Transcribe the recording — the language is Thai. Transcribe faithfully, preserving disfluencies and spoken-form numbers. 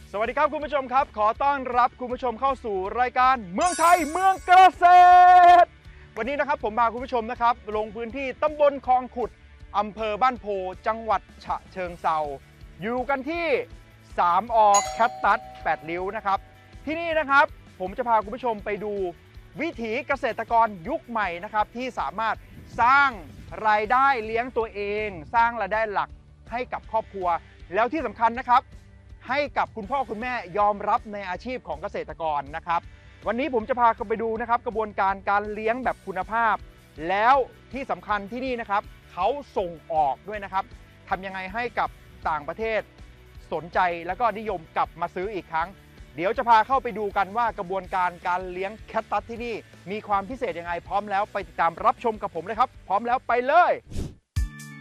สวัสดีครับคุณผู้ชมครับขอต้อนรับคุณผู้ชมเข้าสู่รายการเมืองไทยเมืองเกษตรวันนี้นะครับผมพาคุณผู้ชมนะครับลงพื้นที่ตำบลคลองขุดอำเภอบ้านโพจังหวัดฉะเชิงเทราอยู่กันที่สามอแคทตัสแปดริ้วนะครับที่นี่นะครับผมจะพาคุณผู้ชมไปดูวิถีเกษตรกรยุคใหม่นะครับที่สามารถสร้างรายได้เลี้ยงตัวเองสร้างรายได้หลักให้กับครอบครัวแล้วที่สำคัญนะครับให้กับคุณพ่อคุณแม่ยอมรับในอาชีพของเกษตรกรนะครับวันนี้ผมจะพาไปดูนะครับกระบวนการการเลี้ยงแบบคุณภาพแล้วที่สำคัญที่นี่นะครับเขาส่งออกด้วยนะครับทำยังไงให้กับต่างประเทศสนใจแล้วก็นิยมกลับมาซื้ออีกครั้งเดี๋ยวจะพาเข้าไปดูกันว่ากระบวนการการเลี้ยงแคทตัสที่นี่มีความพิเศษยังไงพร้อมแล้วไปติดตามรับชมกับผมเลยครับพร้อมแล้วไปเลย